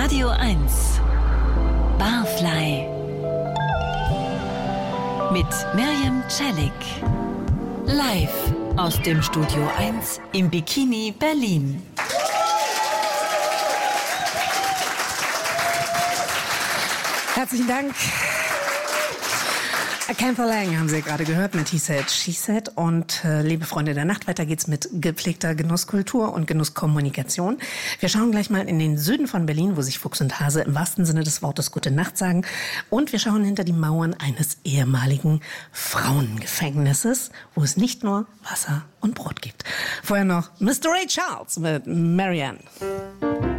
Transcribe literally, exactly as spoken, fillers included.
Radio eins Barfly mit Miriam Celik. Live aus dem Studio eins im Bikini Berlin. Herzlichen Dank. Acantha Lang haben Sie gerade gehört mit He Said, She Said. Und äh, liebe Freunde der Nacht, weiter geht's mit gepflegter Genusskultur und Genusskommunikation. Wir schauen gleich mal in den Süden von Berlin, wo sich Fuchs und Hase im wahrsten Sinne des Wortes Gute Nacht sagen. Und wir schauen hinter die Mauern eines ehemaligen Frauengefängnisses, wo es nicht nur Wasser und Brot gibt. Vorher noch Mister Ray Charles mit Marianne.